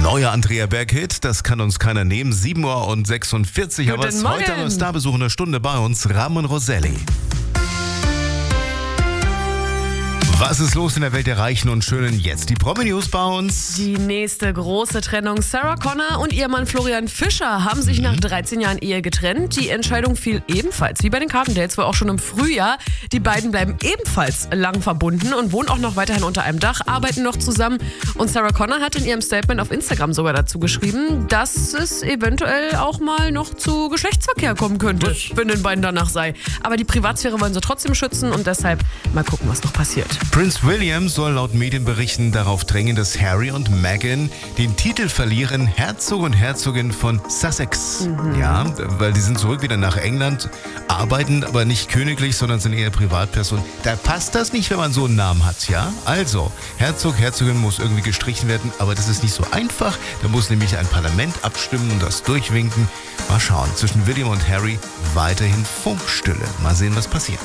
Neuer Andrea Berg-Hit, das kann uns keiner nehmen. 7:46 Uhr, aber ist heute am Starbesuch eine Stunde bei uns, Ramon Roselli. Was ist los in der Welt der Reichen und Schönen? Jetzt die Promi-News bei uns. Die nächste große Trennung. Sarah Connor und ihr Mann Florian Fischer haben sich nach 13 Jahren Ehe getrennt. Die Entscheidung fiel ebenfalls, wie bei den Carpendales, wohl auch schon im Frühjahr. Die beiden bleiben ebenfalls lang verbunden und wohnen auch noch weiterhin unter einem Dach, arbeiten noch zusammen. Und Sarah Connor hat in ihrem Statement auf Instagram sogar dazu geschrieben, dass es eventuell auch mal noch zu Geschlechtsverkehr kommen könnte, wenn den beiden danach sei. Aber die Privatsphäre wollen sie trotzdem schützen und deshalb mal gucken, was noch passiert. Prince William soll laut Medienberichten darauf drängen, dass Harry und Meghan den Titel verlieren, Herzog und Herzogin von Sussex. Ja, weil die sind zurück wieder nach England, arbeiten aber nicht königlich, sondern sind eher Privatpersonen. Da passt das nicht, wenn man so einen Namen hat, ja? Also, Herzog, Herzogin muss irgendwie gestrichen werden, aber das ist nicht so einfach. Da muss nämlich ein Parlament abstimmen und das durchwinken. Mal schauen, zwischen William und Harry weiterhin Funkstille. Mal sehen, was passiert.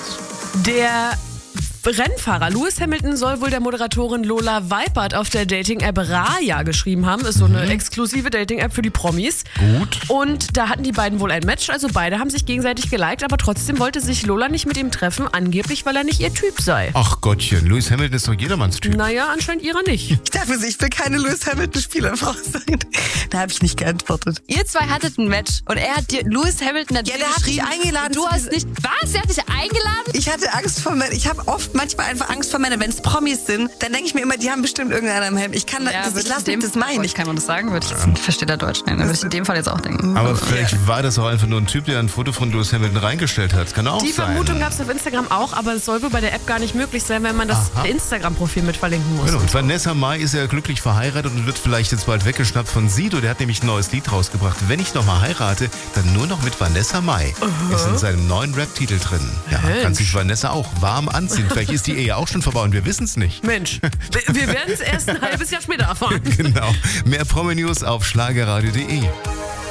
Der Rennfahrer Lewis Hamilton soll wohl der Moderatorin Lola Weipert auf der Dating-App Raya geschrieben haben. Ist so eine exklusive Dating-App für die Promis. Gut. Und da hatten die beiden wohl ein Match, also beide haben sich gegenseitig geliked, aber trotzdem wollte sich Lola nicht mit ihm treffen, angeblich, weil er nicht ihr Typ sei. Ach Gottchen, Lewis Hamilton ist doch jedermanns Typ. Naja, anscheinend ihrer nicht. Ich dachte, ich will keine Lewis Hamilton-Spielerfrau sein. Da habe ich nicht geantwortet. Ihr zwei hattet ein Match und er hat dir Lewis Hamilton Ja, der hat mich eingeladen. Du hast nicht. Was? Er hat dich eingeladen? Ich hatte Angst vor Männern. Ich habe oft manchmal einfach Angst vor Männern. Wenn es Promis sind, dann denke ich mir immer, die haben bestimmt irgendeiner im Helm. Ich kann das, ich lasse mich das meinen. Ich kann man das sagen, versteht er Deutsch. Nein, würde ich in dem Fall jetzt auch denken. Aber vielleicht war das auch einfach nur ein Typ, der ein Foto von Lewis Hamilton reingestellt hat. Kann auch Die sein. Vermutung gab es auf Instagram auch, aber es soll wohl bei der App gar nicht möglich sein, wenn man das Instagram-Profil mit verlinken muss. Genau. Und Vanessa Mai ist ja glücklich verheiratet und wird vielleicht jetzt bald weggeschnappt von Sido. Der hat nämlich ein neues Lied rausgebracht. Wenn ich nochmal heirate, dann nur noch mit Vanessa Mai. Ist in seinem neuen Rap-Titel drin. Ja, kann sich Vanessa auch warm anziehen. Vielleicht ist die Ehe auch schon vorbei und wir wissen es nicht. Mensch, wir werden es erst ein halbes Jahr später erfahren. Genau. Mehr Promi-News auf schlagerradio.de.